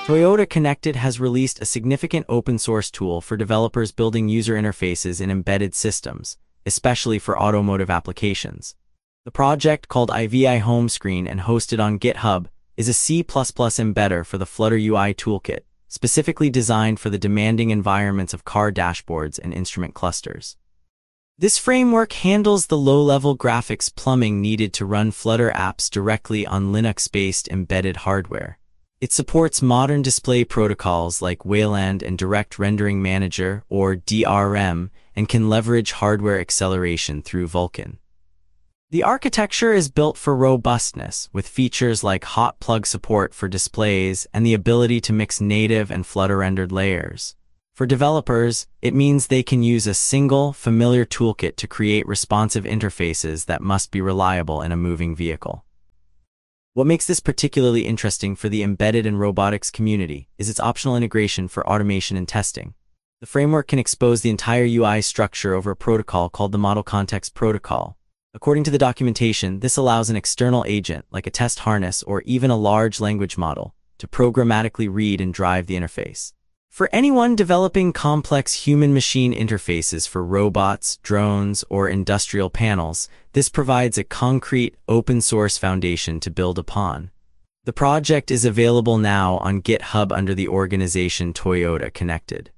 Toyota Connected has released a significant open-source tool for developers building user interfaces in embedded systems, especially for automotive applications. The project, called IVI Home Screen and hosted on GitHub, is a C++ embedder for the Flutter UI toolkit, specifically designed for the demanding environments of car dashboards and instrument clusters. This framework handles the low-level graphics plumbing needed to run Flutter apps directly on Linux-based embedded hardware. It supports modern display protocols like Wayland and Direct Rendering Manager, or DRM, and can leverage hardware acceleration through Vulkan. The architecture is built for robustness, with features like hot plug support for displays and the ability to mix native and Flutter-rendered layers. For developers, it means they can use a single, familiar toolkit to create responsive interfaces that must be reliable in a moving vehicle. What makes this particularly interesting for the embedded and robotics community is its optional integration for automation and testing. The framework can expose the entire UI structure over a protocol called the Model Context Protocol. According to the documentation, this allows an external agent, like a test harness or even a large language model, to programmatically read and drive the interface. For anyone developing complex human-machine interfaces for robots, drones, or industrial panels, this provides a concrete, open-source foundation to build upon. The project is available now on GitHub under the organization Toyota Connected.